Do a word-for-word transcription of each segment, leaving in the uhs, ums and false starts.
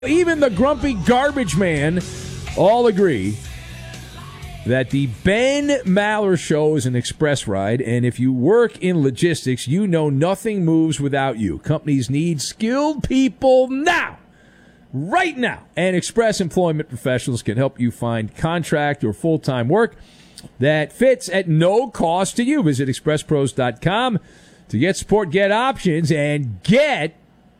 Even the grumpy garbage man all agree that the Ben Maller Show is an express ride, and if you work in logistics, you know nothing moves without you. Companies need skilled people now, right now, and Express Employment Professionals can help you find contract or full-time work that fits at no cost to you. Visit express pros dot com to get support, get options, and get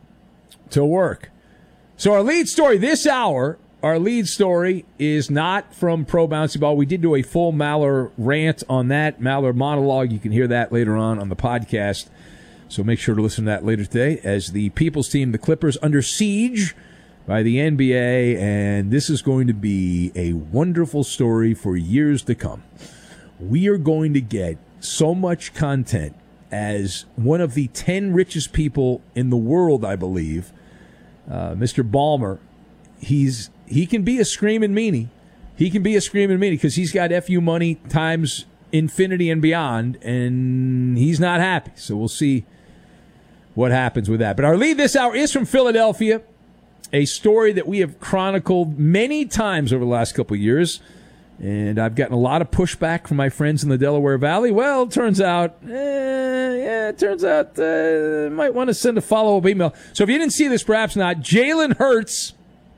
to work. So our lead story this hour, our lead story is not from Pro Bouncy Ball. We did do a full Maller rant on that, Maller monologue. You can hear that later on on the podcast. So make sure to listen to that later today as the People's Team, the Clippers, under siege by the N B A. And this is going to be a wonderful story for years to come. We are going to get so much content as one of the ten richest people in the world, I believe. Uh, Mister Ballmer, he's he can be a screaming meanie. He can be a screaming meanie because he's got F U money times infinity and beyond, and he's not happy. So we'll see what happens with that. But our lead this hour is from Philadelphia, a story that we have chronicled many times over the last couple of years, and I've gotten a lot of pushback from my friends in the Delaware Valley. Well, it turns out, eh, yeah, it turns out uh, might want to send a follow-up email. So if you didn't see this, perhaps not, Jalen Hurts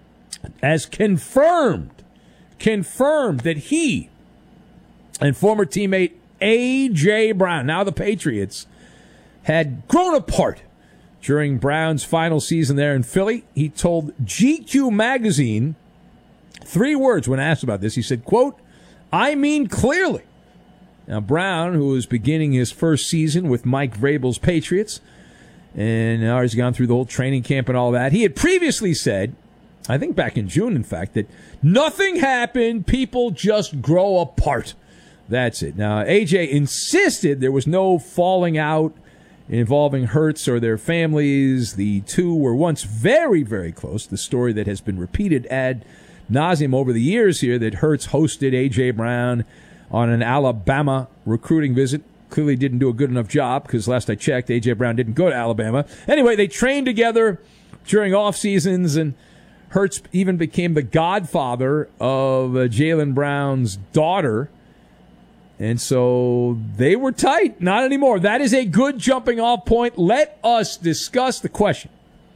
has confirmed, confirmed that he and former teammate A J. Brown, now the Patriots, had grown apart during Brown's final season there in Philly. He told G Q magazine three words when asked about this. He said, quote, "I mean clearly." Now, Brown, who was beginning his first season with Mike Vrabel's Patriots, and now he's gone through the whole training camp and all that, he had previously said, I think back in June, in fact, that nothing happened, people just grow apart. That's it. Now, A J insisted there was no falling out involving Hurts or their families. The two were once very, very close. The story that has been repeated ad nauseum over the years here, that Hurts hosted A J. Brown on an Alabama recruiting visit. Clearly didn't do a good enough job because last I checked, A J. Brown didn't go to Alabama. Anyway, they trained together during off seasons, and Hurts even became the godfather of uh, Jalen Brown's daughter. And so they were tight. Not anymore. That is a good jumping off point. Let us discuss the question.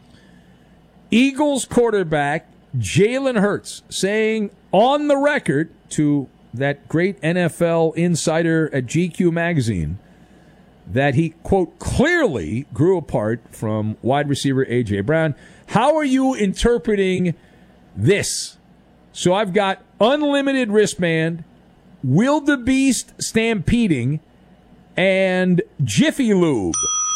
Eagles quarterback Jalen Hurts saying on the record to that great N F L insider at G Q magazine that he, quote, clearly grew apart from wide receiver A J. Brown. How are you interpreting this? So I've got unlimited wristband, wildebeest stampeding, and Jiffy Lube.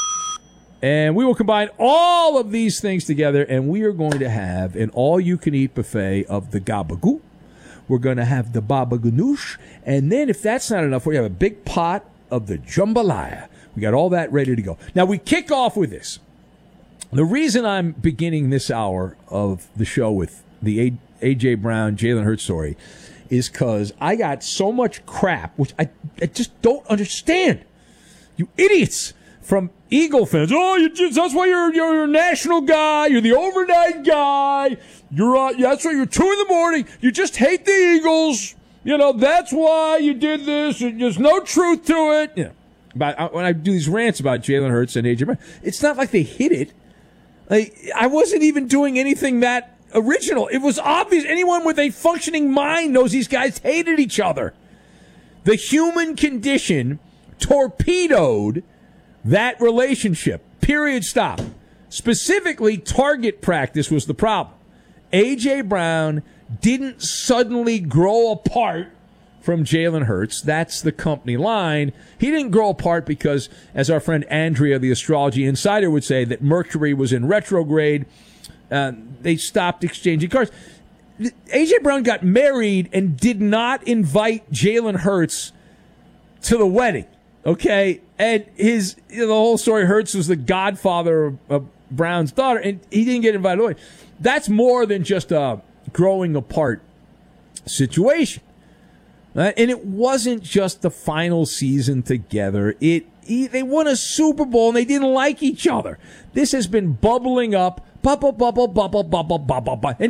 And we will combine all of these things together, and we are going to have an all-you-can-eat buffet of the gabagoo. We're going to have the baba ganoush, and then if that's not enough, we have a big pot of the jambalaya. We got all that ready to go. Now, we kick off with this. The reason I'm beginning this hour of the show with the A J. Brown, Jalen Hurts story is because I got so much crap, which I, I just don't understand. You idiots from Eagle fans. Oh, you just, that's why you're, you're a national guy. You're the overnight guy. You're uh, that's why you're two in the morning. You just hate the Eagles. You know, that's why you did this. There's no truth to it. You know, about, when I do these rants about Jalen Hurts and A J. Brown, it's not like they hit it. Like, I wasn't even doing anything that original. It was obvious. Anyone with a functioning mind knows these guys hated each other. The human condition torpedoed that relationship. Period. Stop. Specifically, target practice was the problem. A J. Brown didn't suddenly grow apart from Jalen Hurts. That's the company line. He didn't grow apart because, as our friend Andrea, the astrology insider, would say, that Mercury was in retrograde. Uh, they stopped exchanging cards. A J. Brown got married and did not invite Jalen Hurts to the wedding. Okay? And his, you know, the whole story, Hurts was the godfather of, of Brown's daughter, and he didn't get invited away. That's more than just a growing apart situation. Right? And it wasn't just the final season together. It he, they won a Super Bowl and they didn't like each other. This has been bubbling up, bubble, bubble, bubble, bubble, bubble, bubble. And